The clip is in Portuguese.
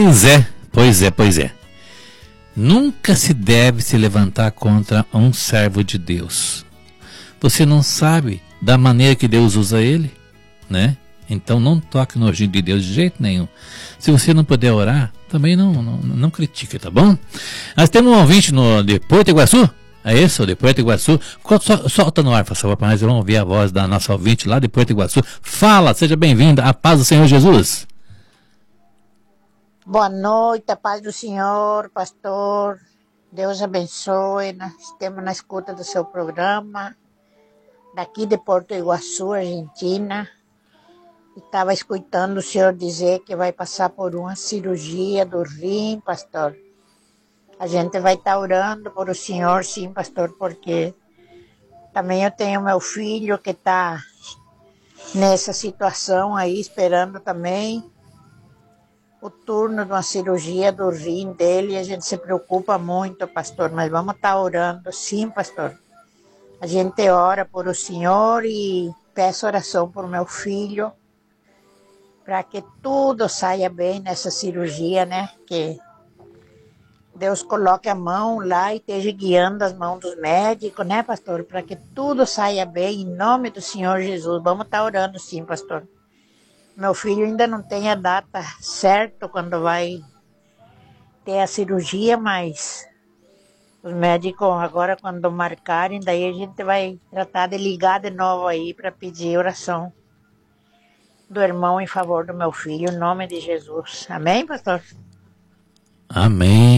Pois é. Nunca se deve se levantar contra um servo de Deus. Você não sabe da maneira que Deus usa ele, né? Então não toque no ungido de Deus de jeito nenhum. Se você não puder orar, também não critique, tá bom? Nós temos um ouvinte de Porto Iguaçu. É isso, de Porto Iguaçu. Solta no ar, por favor, para nós vamos ouvir a voz da nossa ouvinte lá de Porto Iguaçu. Fala, seja bem-vinda, a paz do Senhor Jesus. Boa noite, a paz do Senhor, pastor. Deus abençoe. Estamos na escuta do seu programa, daqui de Porto Iguaçu, Argentina. Estava escutando o senhor dizer que vai passar por uma cirurgia do rim, pastor. A gente vai estar orando por o senhor, sim, pastor, porque também eu tenho meu filho que está nessa situação aí, esperando também o turno de uma cirurgia do rim dele. A gente se preocupa muito, pastor, mas vamos estar orando, sim, pastor. A gente ora por o senhor e peço oração por meu filho, para que tudo saia bem nessa cirurgia, né? Que Deus coloque a mão lá e esteja guiando as mãos dos médicos, né, pastor? Para que tudo saia bem, em nome do Senhor Jesus. Vamos estar orando, sim, pastor. Meu filho ainda não tem a data certa quando vai ter a cirurgia, mas os médicos agora, quando marcarem, daí a gente vai tratar de ligar de novo aí para pedir oração do irmão em favor do meu filho, em nome de Jesus. Amém, pastor? Amém.